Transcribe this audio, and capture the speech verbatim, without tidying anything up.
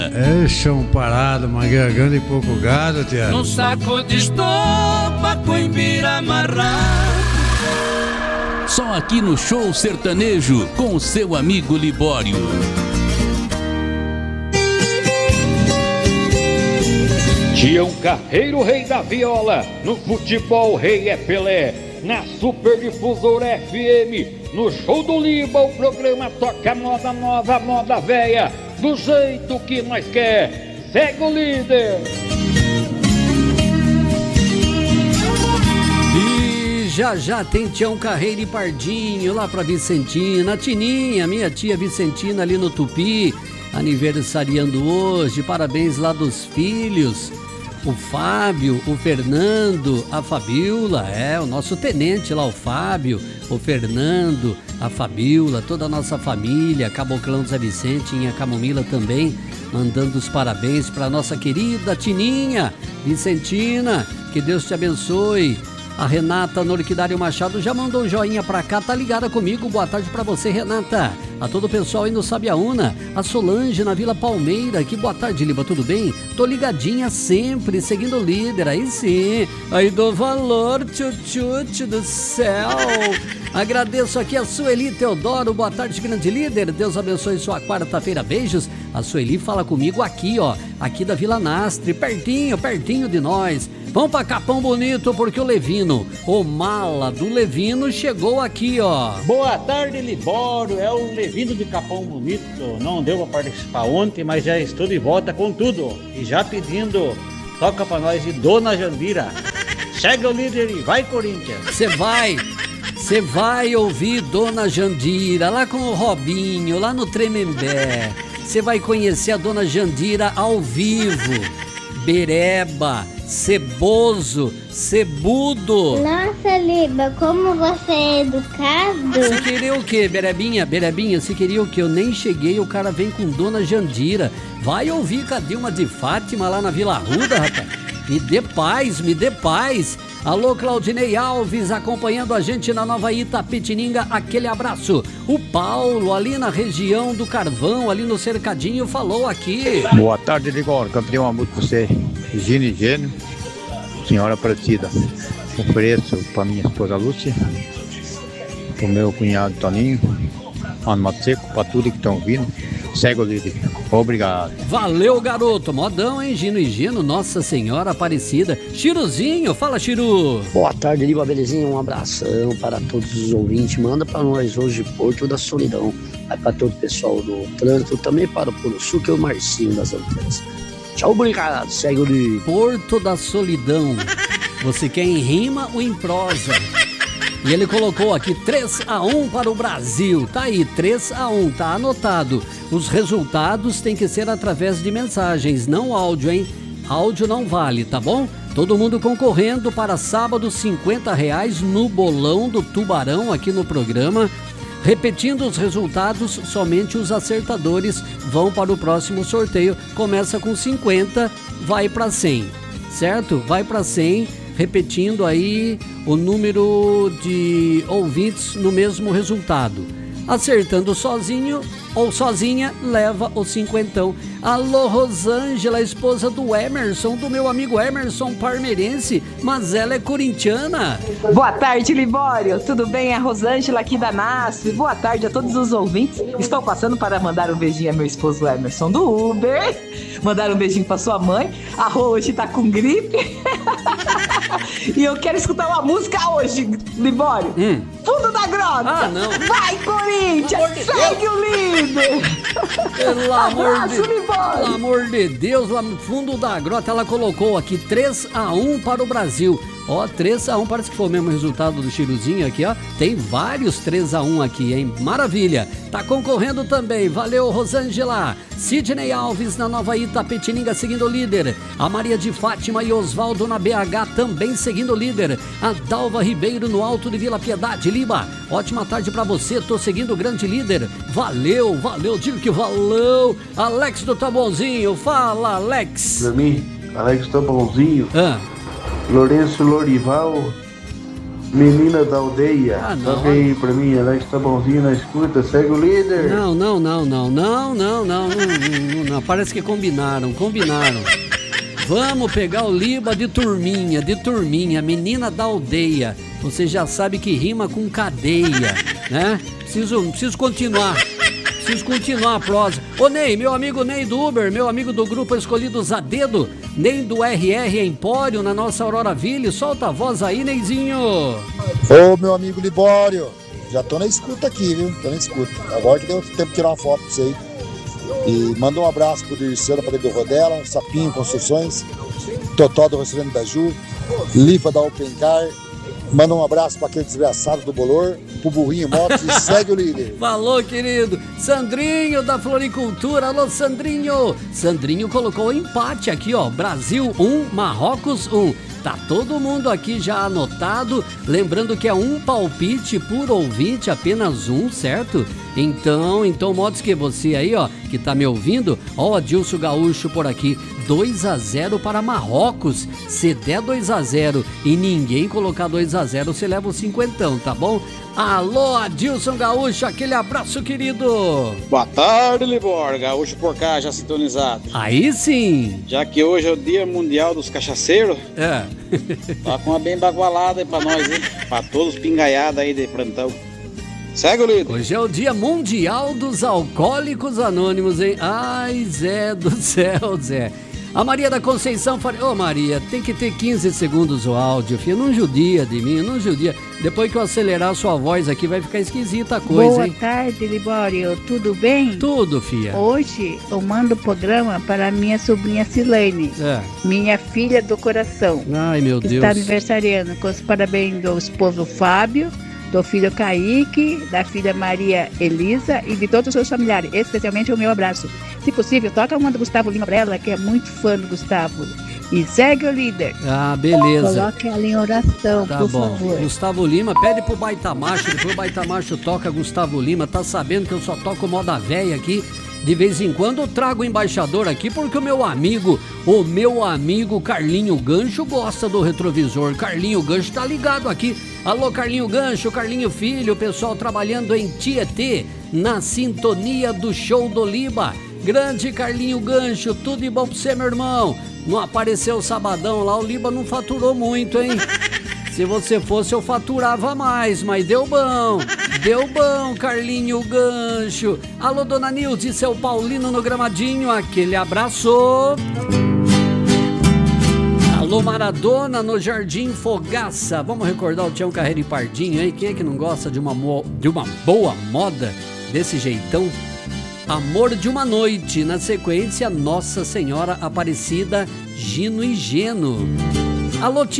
É chão parado, mangueirando e pouco gado, Tiago. No saco de estopa, coimbira amarrado. Só aqui no Show Sertanejo, com o seu amigo Libório. Tião Carreiro, rei da viola. No futebol, rei é Pelé. Na Super Difusora F M, no Show do Liba, o programa toca moda nova, moda velha, do jeito que nós quer. Segue o líder. E já já tem Tião Carreiro e Pardinho lá pra Vicentina. Tininha, minha tia Vicentina ali no Tupi, aniversariando hoje. Parabéns lá dos filhos. O Fábio, o Fernando, a Fabiola, é, o nosso tenente lá, o Fábio, o Fernando, a Fabiola, toda a nossa família, Caboclão Zé Vicente e a Camomila também, mandando os parabéns para nossa querida Tininha Vicentina, que Deus te abençoe. A Renata Norquidário Machado já mandou um joinha pra cá, tá ligada comigo, boa tarde pra você, Renata. A todo o pessoal aí no Sabiaúna, a Solange na Vila Palmeira, que boa tarde, Liba, tudo bem? Tô ligadinha sempre, seguindo o líder, aí sim, aí dou valor, tchutchute do céu. Agradeço aqui a Sueli Teodoro, boa tarde, grande líder, Deus abençoe sua quarta-feira, beijos. A Sueli fala comigo aqui, ó, aqui da Vila Nastre, pertinho, pertinho de nós. Vamos pra Capão Bonito, porque o Levino, o mala do Levino, chegou aqui, ó. Boa tarde, Libório, é o Levino de Capão Bonito. Não deu pra participar ontem, mas já estou de volta com tudo. E já pedindo, toca pra nós de Dona Jandira. Chega o líder e vai, Corinthians. Você vai, você vai ouvir Dona Jandira, lá com o Robinho, lá no Tremembé. Você vai conhecer a Dona Jandira ao vivo. Bereba, ceboso, cebudo. Nossa, Liba, como você é educado. Você queria o quê, Berebinha? Berebinha, você queria o quê? Eu nem cheguei, o cara vem com Dona Jandira. Vai ouvir com a Dilma de Fátima lá na Vila Arruda, rapaz. Me dê paz, me dê paz. Alô, Claudinei Alves, acompanhando a gente na Nova Itapetininga, aquele abraço. O Paulo, ali na região do Carvão, ali no Cercadinho, falou aqui. Boa tarde, Ligor. Campeão, uma música pra você. Gino e Gênio, Senhora Aparecida. Ofereço pra minha esposa Lúcia, pro meu cunhado Toninho, Mano Mato Seco, pra tudo que estão ouvindo. Segue o líder. Obrigado. Valeu, garoto. Modão, hein, Gino e Gino? Nossa Senhora Aparecida. Chiruzinho, fala, Chiru. Boa tarde, Liba, belezinha? Um abração para todos os ouvintes. Manda para nós hoje Porto da Solidão. Vai para todo o pessoal do trânsito, também para o Polo Sul, que é o Marcinho das Antenas. Tchau, obrigado. Segue o líder. Porto da Solidão. Você quer em rima ou em prosa? E ele colocou aqui três a um para o Brasil. Tá aí, três a um, tá anotado. Os resultados têm que ser através de mensagens, não áudio, hein? Áudio não vale, tá bom? Todo mundo concorrendo para sábado, cinquenta reais no bolão do Tubarão aqui no programa. Repetindo os resultados, somente os acertadores vão para o próximo sorteio. Começa com cinquenta, vai para cem, certo? Vai para cem. Repetindo aí o número de ouvintes no mesmo resultado. Acertando sozinho ou sozinha, leva o cinquentão. Alô, Rosângela, esposa do Emerson, do meu amigo Emerson Parmeirense, mas ela é corintiana. Boa tarde, Libório. Tudo bem? É a Rosângela aqui da Nasce. Boa tarde a todos os ouvintes. Estou passando para mandar um beijinho a meu esposo Emerson do Uber. Mandar um beijinho para sua mãe. A Rô hoje tá com gripe. E eu quero escutar uma música hoje, Libório. Hum. Fundo da Grota. Ah, não. Vai, Corinthians. Segue o líder. Pelo amor, Abraço, de, pelo amor de Deus, lá no fundo da grota ela colocou aqui três a um para o Brasil. Ó, três a um, parece que foi o mesmo resultado do Chiruzinho aqui, ó. Tem vários três a um aqui, hein? Maravilha. Tá concorrendo também. Valeu, Rosângela. Sidney Alves na Nova Itapetininga seguindo o líder. A Maria de Fátima e Osvaldo na B H também seguindo o líder. A Dalva Ribeiro no Alto de Vila Piedade, Liba. Ótima tarde pra você, tô seguindo o grande líder. Valeu, valeu, digo que valeu. Alex do Tabozinho, fala, Alex. Pra mim, Alex do Tabozinho. Ah. Lourenço Lorival, Menina da aldeia. Ah, não. Toca aí pra mim, ela está bonzinha na escuta, segue o líder. Não, não, não, não, não, não, não, não, não, não. Parece que combinaram, combinaram. Vamos pegar o Liba de turminha, de turminha, menina da aldeia. Você já sabe que rima com cadeia, né? Preciso, preciso continuar. Preciso continuar a prosa. Ô Ney, meu amigo Ney do Uber, meu amigo do grupo Escolhidos a Dedo, Ney do R R Empório, na nossa Aurora Ville, solta a voz aí, Neizinho. Ô meu amigo Libório, já tô na escuta aqui, viu? Tô na escuta. Agora que deu tempo de tirar uma foto pra você aí. E manda um abraço pro Dirceu da Parede do Rodela, Sapinho Construções, Totó do Restaurante da Ju, Lifa da Open Car. Manda um abraço para aquele desgraçado do Bolor, pro Burrinho Motos e segue o líder. Falou, querido. Sandrinho da Floricultura. Alô, Sandrinho. Sandrinho colocou o empate aqui, ó. Brasil um, Marrocos um. Tá todo mundo aqui já anotado. Lembrando que é um palpite por ouvinte, apenas um, certo? Então, então, modos que você aí, ó, que tá me ouvindo, ó, Adilson Gaúcho por aqui. dois a zero para Marrocos. Se der dois a zero e ninguém colocar dois a zero, você leva o cinquentão, tá bom? Alô, Adilson Gaúcho, aquele abraço, querido. Boa tarde, Libor. Gaúcho por cá, já sintonizado. Aí sim. Já que hoje é o Dia Mundial dos Cachaceiros, é. Tá com uma bem bagualada aí pra nós, hein? Pra todos os pingaiados aí de plantão. Segue o líder. Hoje é o Dia Mundial dos Alcoólicos Anônimos, hein? Ai, Zé do céu, Zé. A Maria da Conceição falou, ô oh, Maria, tem que ter quinze segundos o áudio, filha, não judia de mim, não judia. Depois que eu acelerar a sua voz aqui, vai ficar esquisita a coisa, Boa hein? Boa tarde, Libório, tudo bem? Tudo, filha. Hoje eu mando o programa para minha sobrinha Silene, é. minha filha do coração. Ai, meu que Deus. Está aniversariando, com os parabéns do esposo Fábio, do filho Kaique, da filha Maria Elisa e de todos os seus familiares, especialmente o meu abraço. Se possível, toca uma do Gustavo Lima pra ela, que é muito fã do Gustavo. E segue o líder. Ah, beleza. Coloque ela em oração, tá por bom. favor. Gustavo Lima, pede pro Baita Macho, depois o Baita Macho toca Gustavo Lima. Tá sabendo que eu só toco moda véia aqui. De vez em quando eu trago o embaixador aqui porque o meu amigo, o meu amigo Carlinho Gancho gosta do retrovisor. Carlinho Gancho tá ligado aqui. Alô, Carlinho Gancho, Carlinho Filho, o pessoal trabalhando em Tietê, na sintonia do show do Liba. Grande Carlinho Gancho, tudo de bom pra você, meu irmão. Não apareceu o sabadão lá, o Liba não faturou muito, hein? Se você fosse, eu faturava mais, mas deu bom. Deu bom, Carlinho Gancho. Alô, dona Nilde e seu Paulino no Gramadinho, aquele abraço. Alô, Maradona no Jardim Fogaça. Vamos recordar o Tião Carreiro e Pardinho aí. Quem é que não gosta de uma, mo- de uma boa moda desse jeitão? Amor de uma Noite. Na sequência, Nossa Senhora Aparecida, Gino e Geno. Alô,